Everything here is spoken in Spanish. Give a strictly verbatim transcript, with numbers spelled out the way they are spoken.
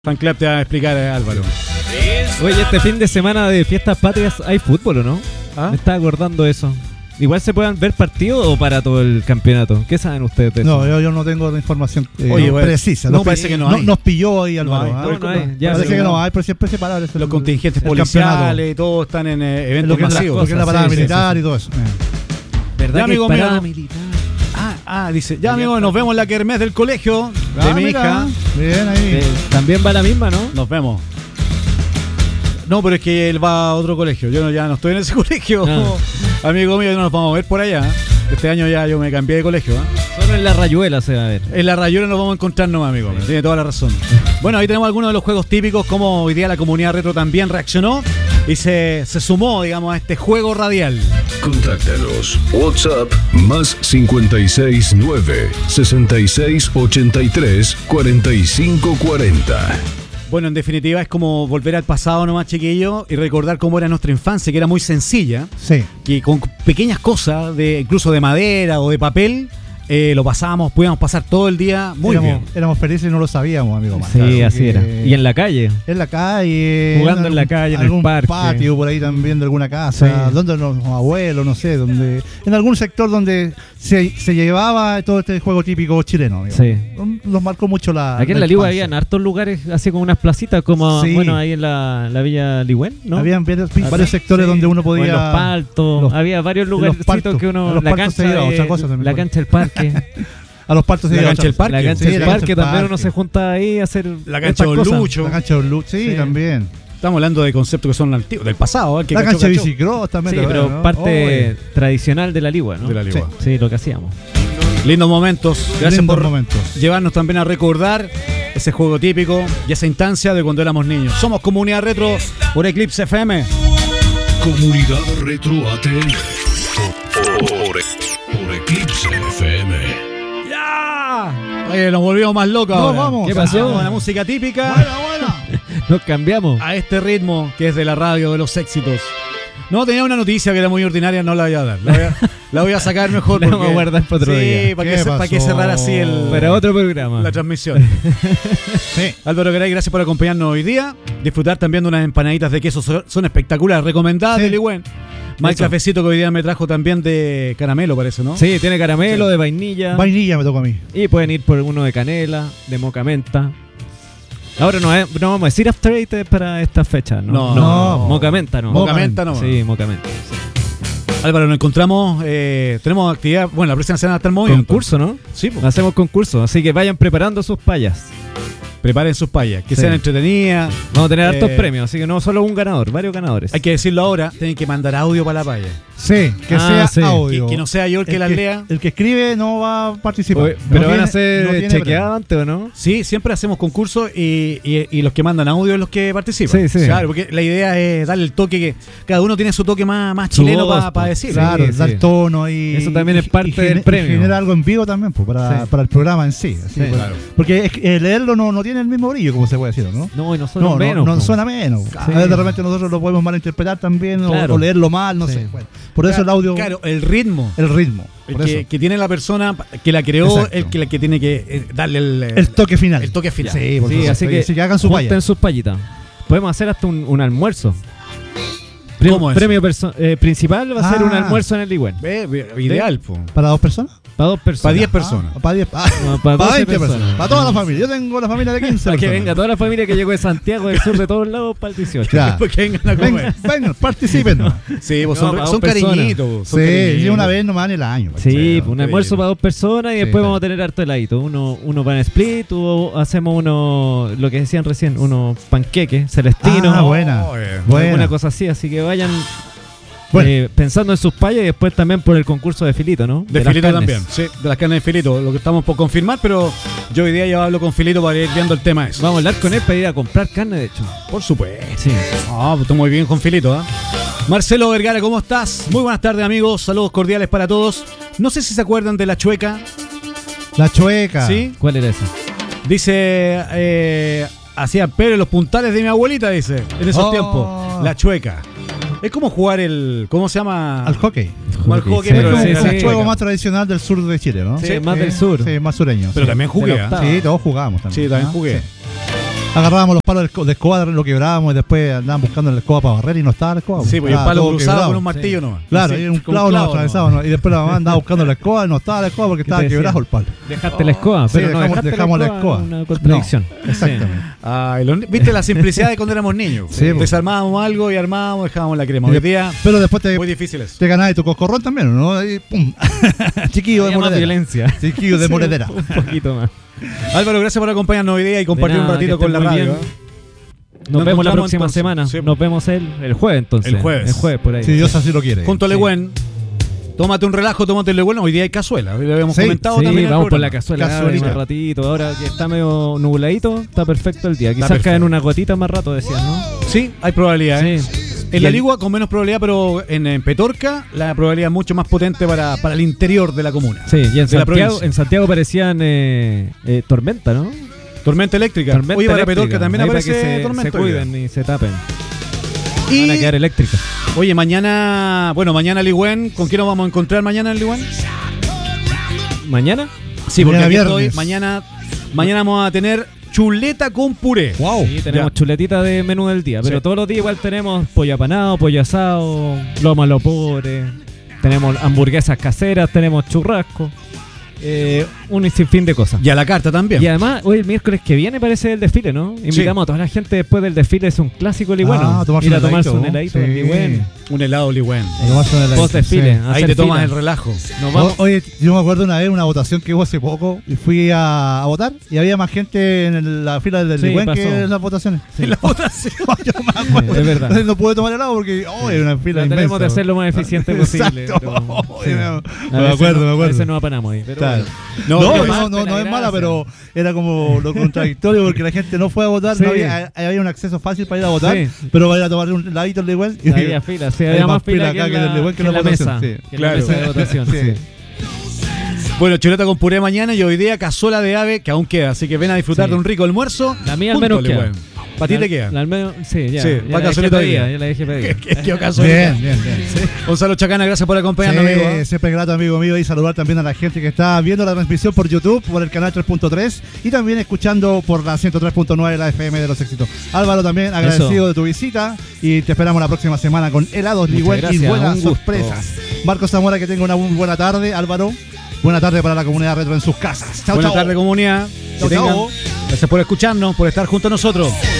Fan Club te va a explicar, eh, Álvaro. Oye, este fin de semana de fiestas patrias hay fútbol, ¿o no? ¿Ah? Me estaba acordando eso. Igual se puedan ver partidos o para todo el campeonato. ¿Qué saben ustedes de eso? No, yo, yo no tengo la información eh, Oye, bueno, precisa. no, Nos parece pi- que no no- hay. Nos pilló ahí, Álvaro. hay, ¿ah? no, no hay. Ya, Parece pero que no. no hay, pero siempre separado. Los contingentes policiales y todo están en eh, eventos Lo que es la, masivos. lo que es la cosas, parada sí, sí, militar sí, sí. y todo eso. Eh. ¿Verdad Ya, que amigo hay parada mío. militar? Ah, ah, dice, ya amigo, nos vemos en la kermés del colegio de Ah, mi mira, hija. bien ahí. Eh, También va la misma, ¿no? Nos vemos. No, pero es que él va a otro colegio. Yo no, ya no estoy en ese colegio. No. Amigo mío, no nos vamos a ver por allá. Este año ya yo me cambié de colegio. ¿eh? Solo en la Rayuela se va a ver. En la Rayuela nos vamos a encontrar nomás, amigo. Sí. Tiene toda la razón. Bueno, ahí tenemos algunos de los juegos típicos, como hoy día la comunidad retro también reaccionó y se, se sumó, digamos, a este juego radial. Contáctanos. WhatsApp más cincuenta y seis nueve, sesenta y seis ochenta y tres, cuarenta y cinco cuarenta. Bueno, en definitiva es como volver al pasado nomás, chiquillo, y recordar cómo era nuestra infancia, que era muy sencilla, Sí. que con pequeñas cosas, de incluso de madera o de papel, eh, lo pasábamos, podíamos pasar todo el día muy éramos, bien. éramos felices y no lo sabíamos, amigo. Sí, Claro, así que- era. Y en la calle. En la calle. Jugando en la calle, en el algún parque. patio por ahí también de alguna casa. Sí. Donde los abuelos, no sé. donde En algún sector donde se, se llevaba todo este juego típico chileno. Amigo. Sí. Nos marcó mucho la. Aquí en la la Ligua infancia. habían hartos lugares, así como unas placitas, como Sí. bueno, ahí en la, la Villa Ligüen, ¿no? Habían varios, Ah, varios sí. sectores Sí. donde uno O podía. en los paltos, los- había varios los lugarcitos paltos. que A uno, los la paltos se cancha, iba, de- otra cosa también, la bueno. cancha del parque, A los partos se La iba cancha otra- del parque. la cancha Sí, del la parque cancha del también uno parque. se junta ahí a hacer La cancha estas de cosas. Lucho. La cancha de Lu- sí, Sí. también. Estamos hablando de conceptos que son antiguos, del pasado. ¿eh? Que La cachó, cancha de cachó. bicicross también. Sí, ¿te pero acuerdas, no? parte Oye, tradicional de la Ligua, ¿no? De la Ligua. Sí, lo que hacíamos. Lindos momentos. Gracias lindos por momentos. llevarnos también a recordar ese juego típico y esa instancia de cuando éramos niños. Somos Comunidad Retro por Eclipse F M. Comunidad Retro A T L. Por, por, por Eclipse F M. ¡Ya! Oye, nos volvimos más locos No, ahora. vamos. ¿Qué pasó? Vamos a la música típica. Buena, buena. Nos cambiamos. A este ritmo que es de la radio de los éxitos. No, tenía una noticia que era muy ordinaria, no la voy a dar. La voy a, la voy a sacar mejor. La porque, vamos a guardar para otro sí, día. para ¿Qué que, se- para que pasó? cerrar así el, Para otro programa. la transmisión. Sí. Álvaro Garay, gracias por acompañarnos hoy día. Disfrutar también de unas empanaditas de queso, son son espectaculares, recomendadas Sí. de Ligüen. Más el Eso. cafecito que hoy día me trajo también de caramelo, parece, ¿no? Sí, tiene caramelo, de vainilla. Vainilla me tocó a mí. Y pueden ir por uno de canela, de moca menta. Ahora no, es- no vamos a decir after eight para esta fecha, ¿no? No. No. Moca menta, no. Moca menta, no. Sí, moca menta. sí. Álvaro, nos encontramos, eh, tenemos actividad, bueno, la próxima semana está el movimiento. Concurso, ¿no? Sí, pues. Hacemos concurso, así que vayan preparando sus payas. Preparen sus payas, que Sí. sean entretenidas. Vamos a tener hartos Eh, premios, así que no solo un ganador, varios ganadores. Hay que decirlo ahora, tienen que mandar audio para la paya. Sí, que Ah, sea sí. audio. Que, que no sea yo el que el las que, lea. El que escribe no va a participar. Oye, No pero van tiene- a ser no tiene chequeados antes, ¿o no? Sí, siempre hacemos concursos y, y- y los que mandan audio es los que participan. Sí, sí. Claro, porque la idea es darle el toque que cada uno tiene su toque más, más Su chileno voz, para pues. decir. Claro, Sí, dar sí. tono y. Eso también es y- parte y del gene- premio. y generar algo en vivo también, pues, para, Sí. para el programa en sí. así, Sí. pues. Claro. Porque es que, eh, leerlo no, no tiene el mismo brillo, como se puede decir, ¿no? No, y nosotros No, menos. no, no po. suena menos. Sí. A veces de repente nosotros lo podemos malinterpretar también o- Claro. o, leerlo mal, no Sí. sé. Bueno, por eso el audio, Claro, el ritmo. el ritmo. El Por que, eso. que tiene la persona que la creó, Exacto. el que, la que tiene que eh, darle el, El toque final. el toque final. Sí, por Sí, supuesto. así Y que, así que hagan su junten paya. sus payitas. Podemos hacer hasta un, un almuerzo. Premio, ¿Cómo es? premio perso- eh, principal va a ser Ah. un almuerzo en el Ligüen. Ve, ve, ideal, po. ¿Para dos personas? Para dos personas. Para diez personas. Ah, para diez. Ah, No, para para doce veinte personas. personas. Para toda la familia. Yo tengo la familia de quince Para que personas. venga toda la familia que llegó de Santiago, del sur, de todos lados, para el dieciocho. Ya. Que vengan a comer. Vengan, vengan, participen. ¿no? Sí, pues No, son, para son dos personas. cariñitos. po, son Sí, cariñitos. y una vez nomás en el año. Sí, Sí, pues un qué almuerzo bien. para dos personas y Sí, después está vamos a tener harto heladito. Uno, uno para split, o hacemos uno, lo que decían recién, unos panqueques celestinos. Ah, buena. Oh, eh. Buena. Alguna cosa así, así que vayan Bueno. eh, pensando en sus payas y después también por el concurso de filito, ¿no? De, las filito carnes. también, sí, de las carnes de filito, lo que estamos por confirmar, pero yo hoy día ya hablo con Filito para ir viendo el tema ese. Vamos a hablar con él para ir a comprar carne, de hecho. Por supuesto. Sí. Ah, pues, estoy muy bien con Filito, ¿ah? Marcelo Vergara, ¿cómo estás? Muy buenas tardes, amigos, saludos cordiales para todos. No sé si se acuerdan de La Chueca, La chueca. ¿sí? ¿Cuál era esa? Dice, eh, hacían pero los puntales de mi abuelita, dice, en esos Oh. tiempos. La Chueca. Es como jugar el, ¿cómo se llama? Al hockey. Como el hockey, Sí, pero es como sí, un sí. juego chueca. más tradicional del sur de Chile, ¿no? Sí, más del sur. Sí, más sureño. Pero sí. también jugué, Del ¿ah? octavo. Sí, todos jugamos también. Sí, también ¿ah? jugué. Sí. Agarrábamos los palos de esco- de escoba, lo quebrábamos y después andaban buscando la escoba para barrer y no estaba la escoba. Sí, porque el Estaba palo todo cruzado quebrado. con un martillo Sí. nomás. Claro, Así, y un con clavo nos atravesaba, ¿no? Y después la mamá andaba buscando la escoba y no estaba la escoba porque estaba te decía? quebrado el palo. Dejaste la escoba, Sí, pero no dejamos- dejaste dejamos la la escoba. escoba. Una contradicción. No, exactamente. Ay, lo- ¿viste la simplicidad de cuando éramos niños? Sí, pues. Desarmábamos algo y armábamos, dejábamos la crema. Y Hoy de- día, Pero después te, muy difícil eso. te ganabas tu coscorrón también, ¿no? Y pum. Chiquillo de Había más monedera. violencia. Chiquillo de Sí, monedera. Un poquito más. Álvaro, gracias por acompañarnos hoy día y compartir De nada, un ratito que con la estén muy radio. bien. ¿eh? Nos Nos vemos la encontramos próxima entonces. semana. Sí. Nos vemos el, el jueves entonces. El jueves. El jueves por ahí. Si Dios así lo quiere. Junto a Sí. Lehuen. Tómate un relajo, tómate el Lehuen. Hoy día hay cazuela. Hoy lo habíamos Sí, comentado Sí, también. en el vamos por la programa. cazuela Cazuelita. más ratito. Ahora que está medio nubladito, está perfecto el día. Quizás perfecto. caen una gotita más rato, decías, ¿no? Sí, hay probabilidad. ¿eh? Sí. En Y la el- Ligua con menos probabilidad, pero en, en Petorca la probabilidad es mucho más potente para, para el interior de la comuna. Sí, y en de la Santiago, provincia. en Santiago parecían eh, eh, tormenta, ¿no? Tormenta eléctrica. Tormenta Oye, para eléctrica. Petorca también Ahí para aparece que se, tormenta. se hoy día. cuiden y se tapen. Y, Van a quedar eléctricas. oye, mañana, bueno, mañana Lehuen, ¿con quién nos vamos a encontrar mañana en Lehuen? ¿Mañana? Sí, porque Mañana aquí viernes. estoy. Mañana, mañana vamos a tener chuleta con puré. Wow. Sí, tenemos ya. chuletita de menú del día, pero Sí. todos los días igual tenemos pollo apanado, pollo asado, lomo a lo pobre, tenemos hamburguesas caseras, tenemos churrasco, eh, un sinfín de cosas. Y a la carta también. Y además, hoy el miércoles que viene parece el desfile, ¿no? Invitamos a toda la gente después del desfile, es un clásico Ligüeno. Ah, tomarse Ir un a tomarse un heladito, heladito sí. en Ligüen. Un helado Lehuen. Post desfile. Sí. Ahí te tomas el relajo. Nos vamos. O- Oye, yo me acuerdo una vez una votación que hubo hace poco y fui a, a votar y había más gente en el- la fila del Sí, Ligüen pasó. que en las votaciones. Sí. La votación. Yo me acuerdo. Es verdad. Entonces no pude tomar helado porque oh, era una fila Tratemos inmensa. de hacer lo más eficiente posible. Exacto. pero- Oye, sí. me- A me veces acuerdo, no- me acuerdo. A veces nos apanamos ahí. Pero Claro. No, No, qué no, parte no, de no, la es mala, gracia. pero era como lo contradictorio porque la gente no fue a votar, Sí. no había, había un acceso fácil para ir a votar, Sí. pero para ir a tomar un heladito en Ligüen. y- había fila, sí, Hay había más más fila fila que acá en que en el la, Ligüen que que en en la la mesa. votación, sí. Que en Claro. la mesa de votación. Sí. sí. Bueno, chuleta con puré mañana y hoy día cazuela de ave que aún queda. Así que ven a disfrutar Sí. de un rico almuerzo. La mía al junto menos a queda. Lehuen. ¿Para ti La- te queda? la al menos- sí, ya. Sí, ya va la dejé cazuelita hoy pedida, día. ya la dejé pedida. ¿Qué, qué cazuela? Bien, bien, bien. Gonzalo Chacana, gracias por acompañarnos, Sí, amigo. ¿eh? siempre grato, amigo mío, y saludar también a la gente que está viendo la transmisión por YouTube, por el canal tres punto tres y también escuchando por la ciento tres punto nueve, la F M de los éxitos. Álvaro, también agradecido de tu visita y te esperamos la próxima semana con helados Muchas Ligüen y gracias, buenas un gusto. sorpresas. Marcos Zamora, que tenga una muy buena tarde. Álvaro, buena tarde para la comunidad retro en sus casas. Chao, Buenas chao. tardes, comunidad. Chao, Que tengan- chao. Gracias por escucharnos, por estar junto a nosotros.